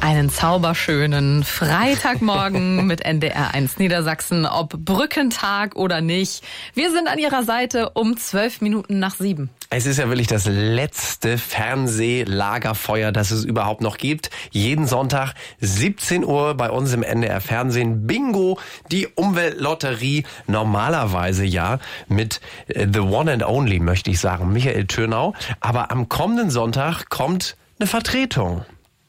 Einen zauberschönen Freitagmorgen mit NDR1 Niedersachsen, ob Brückentag oder nicht. Wir sind an Ihrer Seite um 7:12. Es ist ja wirklich das letzte Fernsehlagerfeuer, das es überhaupt noch gibt. Jeden Sonntag 17 Uhr bei uns im NDR Fernsehen. Bingo, die Umweltlotterie. Normalerweise ja mit The One and Only, möchte ich sagen, Michael Türnau. Aber am kommenden Sonntag kommt eine Vertretung.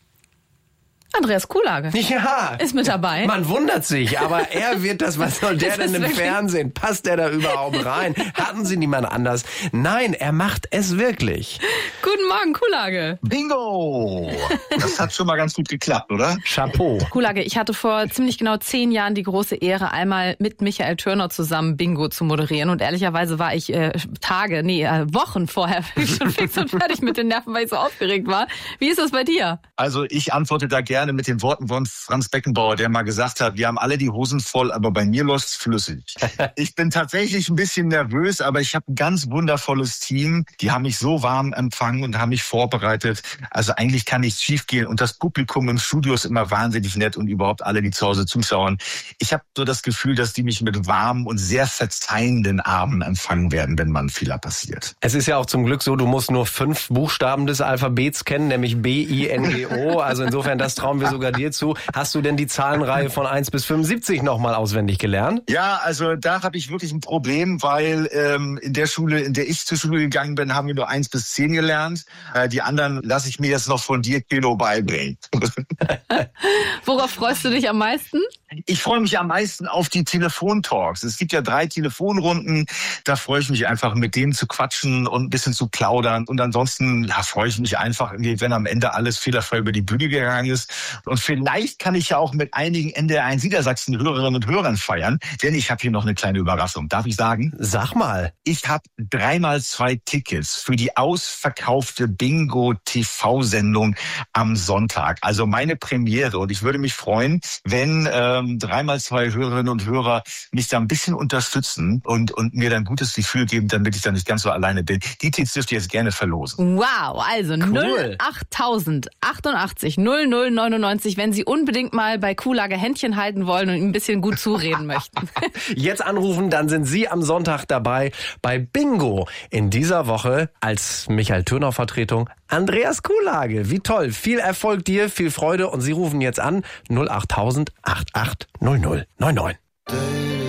Andreas Kuhlage. Ja. Ist mit dabei. Man wundert sich, aber er wird das, was soll der denn im Fernsehen? Passt der da überhaupt rein? Hatten Sie niemand anders? Nein, er macht es wirklich. Guten Morgen, Kuhlage. Bingo! Das hat schon mal ganz gut geklappt, oder? Chapeau. Kuhlage, ich hatte vor ziemlich genau 10 Jahren die große Ehre, einmal mit Michael Türnau zusammen Bingo zu moderieren. Und ehrlicherweise war ich Wochen vorher schon fix und fertig mit den Nerven, weil ich so aufgeregt war. Wie ist das bei dir? Also ich antworte da gerne mit den Worten von Franz Beckenbauer, der mal gesagt hat, wir haben alle die Hosen voll, aber bei mir läuft's flüssig. Ich bin tatsächlich ein bisschen nervös, aber ich habe ein ganz wundervolles Team. Die haben mich so warm empfangen und haben mich vorbereitet. Also eigentlich kann nichts schiefgehen. Und das Publikum im Studio ist immer wahnsinnig nett und überhaupt alle, die zu Hause zuschauen. Ich habe so das Gefühl, dass die mich mit warmen und sehr verzeihenden Armen empfangen werden, wenn mal ein Fehler passiert. Es ist ja auch zum Glück so, du musst nur 5 Buchstaben des Alphabets kennen, nämlich B-I-N-G-O. Also insofern, das trauen wir sogar dir zu. Hast du denn die Zahlenreihe von 1 bis 75 nochmal auswendig gelernt? Ja, also da habe ich wirklich ein Problem, weil in der Schule, in der ich zur Schule gegangen bin, haben wir nur 1 bis 10 gelernt. Die anderen lasse ich mir jetzt noch von dir, Kilo, beibringen. Worauf freust du dich am meisten? Ich freue mich am meisten auf die Telefontalks. Es gibt ja 3 Telefonrunden. Da freue ich mich einfach, mit denen zu quatschen und ein bisschen zu plaudern. Und ansonsten freue ich mich einfach, wenn am Ende alles fehlerfrei über die Bühne gegangen ist. Und vielleicht kann ich ja auch mit einigen NDR1 Niedersachsen Hörerinnen und Hörern feiern, denn ich habe hier noch eine kleine Überraschung. Darf ich sagen? Sag mal. Ich habe 3x2 Tickets für die ausverkaufte Bingo-TV-Sendung am Sonntag. Also meine Premiere. Und ich würde mich freuen, wenn 3x2 Hörerinnen und Hörer mich da ein bisschen unterstützen und mir dann ein gutes Gefühl geben, damit ich da nicht ganz so alleine bin. Die Tickets dürft ihr jetzt gerne verlosen. Wow, also Cool. 08088 0099, wenn Sie unbedingt mal bei Kuhlage Händchen halten wollen und ihm ein bisschen gut zureden möchten. Jetzt anrufen, dann sind Sie am Sonntag dabei bei Bingo. In dieser Woche als Michael Türnau Vertretung Andreas Kuhlage. Wie toll. Viel Erfolg dir, viel Freude und Sie rufen jetzt an 08000 88 00 99.